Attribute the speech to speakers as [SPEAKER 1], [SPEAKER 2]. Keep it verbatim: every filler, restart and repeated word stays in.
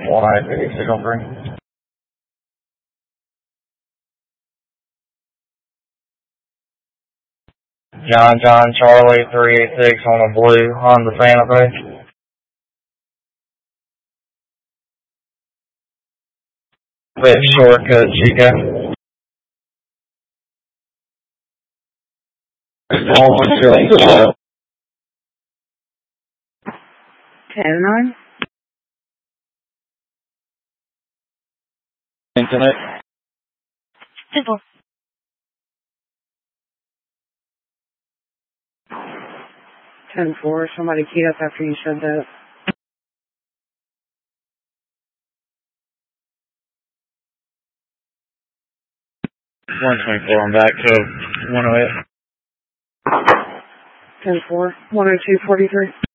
[SPEAKER 1] Why? Signal three. John John Charlie three eight six on a blue Honda Santa Fe. Bit shortcut, Chico.
[SPEAKER 2] ten nine.
[SPEAKER 1] Internet.
[SPEAKER 2] Simple. ten four. Somebody keyed up after you said that.
[SPEAKER 1] one twenty-four, I'm back to one oh eight.
[SPEAKER 2] ten four. one oh two forty-three.